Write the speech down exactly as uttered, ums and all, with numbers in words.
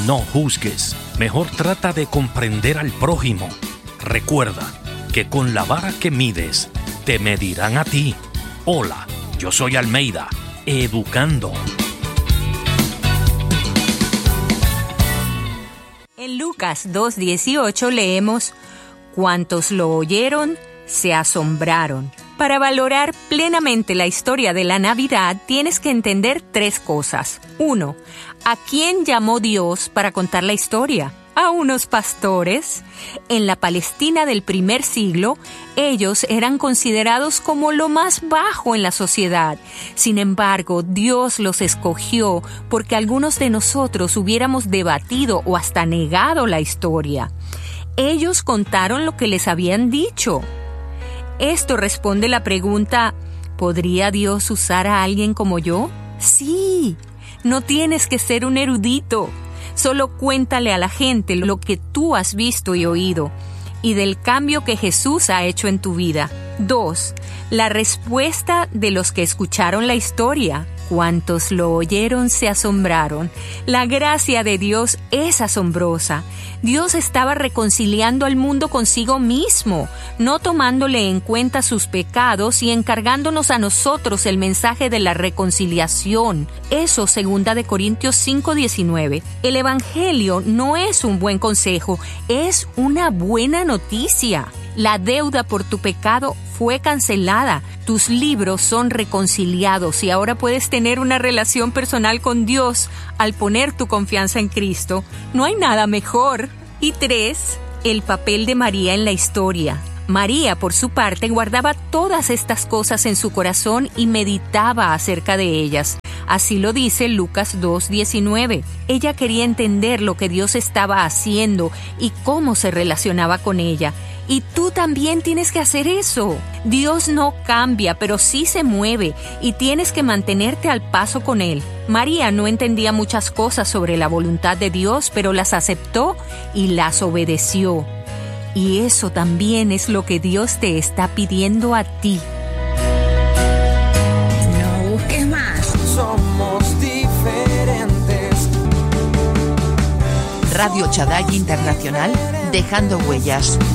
No juzgues, mejor trata de comprender al prójimo. Recuerda que con la vara que mides, te medirán a ti. Hola, yo soy Almeida, educando. En Lucas dos dieciocho leemos: cuantos lo oyeron, se asombraron. Para valorar plenamente la historia de la Navidad, tienes que entender tres cosas. Uno, ¿a quién llamó Dios para contar la historia? ¿A unos pastores? En la Palestina del primer siglo, ellos eran considerados como lo más bajo en la sociedad. Sin embargo, Dios los escogió porque algunos de nosotros hubiéramos debatido o hasta negado la historia. Ellos contaron lo que les habían dicho. Esto responde la pregunta: ¿podría Dios usar a alguien como yo? Sí, no tienes que ser un erudito. Solo cuéntale a la gente lo que tú has visto y oído y del cambio que Jesús ha hecho en tu vida. Dos, la respuesta de los que escucharon la historia. Cuantos lo oyeron se asombraron. La gracia de Dios es asombrosa. Dios estaba reconciliando al mundo consigo mismo, no tomándole en cuenta sus pecados y encargándonos a nosotros el mensaje de la reconciliación. Eso, segunda de Corintios cinco diecinueve. El Evangelio no es un buen consejo, es una buena noticia. La deuda por tu pecado fue cancelada. Tus libros son reconciliados y ahora puedes tener una relación personal con Dios al poner tu confianza en Cristo. No hay nada mejor. Y tres, el papel de María en la historia. María, por su parte, guardaba todas estas cosas en su corazón y meditaba acerca de ellas. Así lo dice Lucas dos diecinueve. Ella quería entender lo que Dios estaba haciendo y cómo se relacionaba con ella. Y tú también tienes que hacer eso. Dios no cambia, pero sí se mueve y tienes que mantenerte al paso con Él. María no entendía muchas cosas sobre la voluntad de Dios, pero las aceptó y las obedeció. Y eso también es lo que Dios te está pidiendo a ti. No busques más. Somos diferentes. Radio Chadai Internacional, dejando huellas.